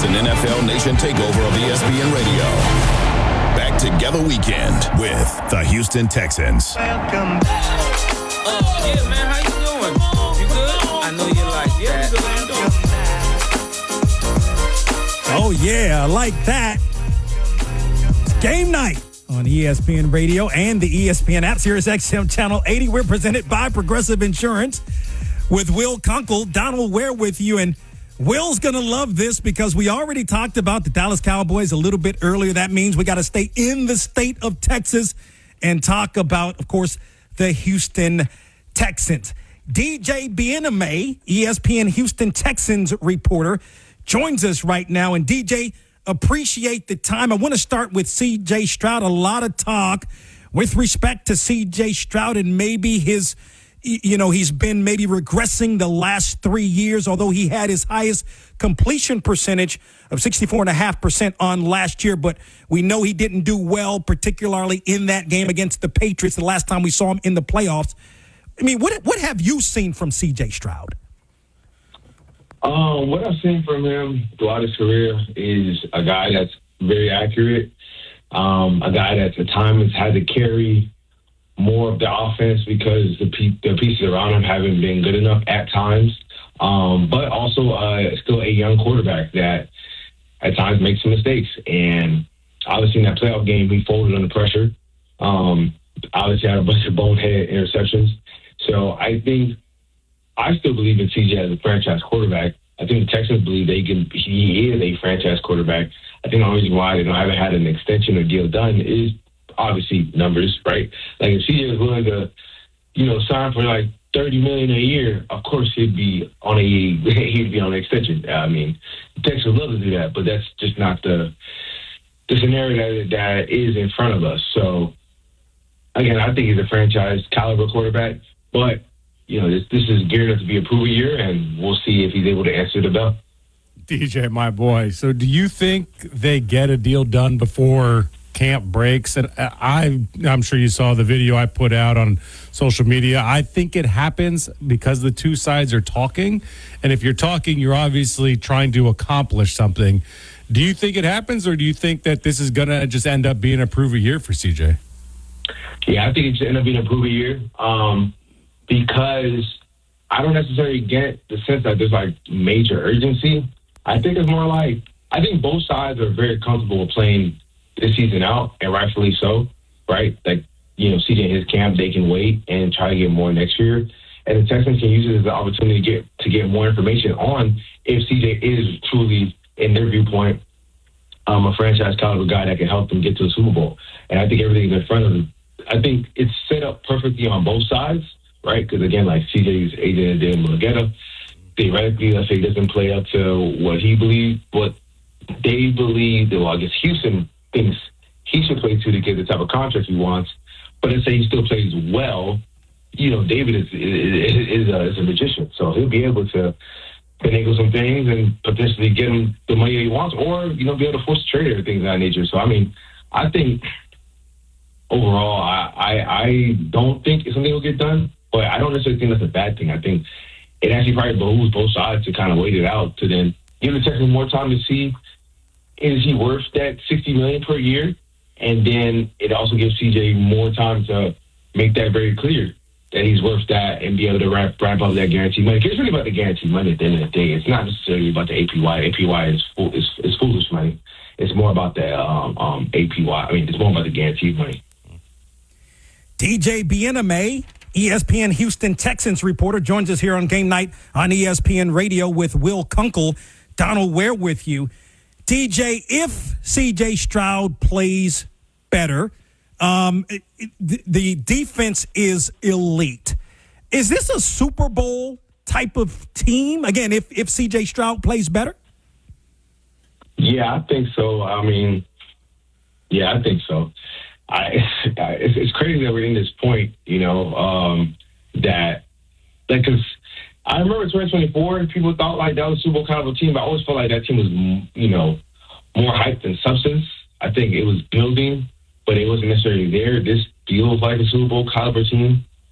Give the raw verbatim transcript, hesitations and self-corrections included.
is an N F L Nation takeover of E S P N Radio. Back Together Weekend with the Houston Texans. Welcome back. Oh, yeah, man. How you doing? You good? I know you like that. Oh, yeah, I like that. It's game night on E S P N Radio and the E S P N app. Sirius X M Channel eighty. We're presented by Progressive Insurance with Will Kunkel. Donald Ware with you. And Will's going to love this because we already talked about the Dallas Cowboys a little bit earlier. That means we got to stay in the state of Texas and talk about, of course, the Houston Texans. D J Bieneme, E S P N Houston Texans reporter, joins us right now. And D J, appreciate the time. I want to start with C J Stroud. A lot of talk with respect to C J Stroud and maybe his, you know, he's been maybe regressing the last three years, although he had his highest completion percentage of sixty-four point five percent on last year. But we know he didn't do well, particularly in that game against the Patriots, the last time we saw him in the playoffs. I mean, what what have you seen from C J Stroud? Um, what I've seen from him throughout his career is a guy that's very accurate, um, a guy that at times had to carry more of the offense because the, pe- the pieces around him haven't been good enough at times, um, but also uh, still a young quarterback that at times makes some mistakes. And obviously in that playoff game, he folded under pressure. Um, obviously had a bunch of bonehead interceptions. So I think I still believe in C J as a franchise quarterback. I think the Texans believe they can. He is a franchise quarterback. I think the only reason why they don't haven't had an extension or deal done is obviously numbers, right? Like if C J is willing to, you know, sign for like thirty million dollars a year, of course he'd be on a he'd be on an extension. I mean, the Texans would love to do that, but that's just not the the scenario that that is in front of us. So again, I think he's a franchise caliber quarterback, but you know, this this is geared up to be a prove year, and we'll see if he's able to answer the bell. D J, my boy. So do you think they get a deal done before camp breaks? And I, I'm sure you saw the video I put out on social media. I think it happens because the two sides are talking. And if you're talking, you're obviously trying to accomplish something. Do you think it happens, or do you think that this is going to just end up being a prove a year for C J? Yeah, I think it's going to end up being a prove a year. Um, Because I don't necessarily get the sense that there's like major urgency. I think it's more like, I think both sides are very comfortable with playing this season out, and rightfully so, right? Like, you know, C J and his camp, they can wait and try to get more next year. And the Texans can use it as an opportunity to get to get more information on if C J is truly, in their viewpoint, um, a franchise caliber guy that can help them get to the Super Bowl. And I think everything's in front of them. I think it's set up perfectly on both sides. Right, because again, like C J's agent Dan Mulugeta, theoretically, let's say he doesn't play up to what he believes, what they believe. Well, I guess Houston thinks he should play to to get the type of contract he wants. But let's say he still plays well. You know, David is is, is, a, is a magician, so he'll be able to finagle some things and potentially get him the money he wants, or you know, be able to force a trade or things of that nature. So, I mean, I think overall, I I, I don't think something will get done. But I don't necessarily think that's a bad thing. I think it actually probably behooves both sides to kind of wait it out to then give the Texans more time to see, is he worth that sixty million dollars per year? And then it also gives C J more time to make that very clear that he's worth that and be able to wrap, wrap up that guaranteed money. It's really about the guaranteed money at the end of the day. It's not necessarily about the A P Y. A P Y is, fool, is, is foolish money. It's more about the um, um, A P Y. I mean, it's more about the guaranteed money. D J Bieneme, E S P N Houston Texans reporter, joins us here on Game Night on E S P N Radio with Will Kunkel. Donald Ware with you. D J, if C J Stroud plays better, um, it, it, the defense is elite. Is this a Super Bowl type of team? Again, if, if C J Stroud plays better? Yeah, I think so. I mean, yeah, I think so. I, it's, it's crazy that we're in this point, you know, um, that, like, because I remember twenty twenty-four, people thought, like, that was a Super Bowl kind of a team, but I always felt like that team was, you know, more hype than substance. I think it was building, but it wasn't necessarily there. This feels like a Super Bowl caliber team.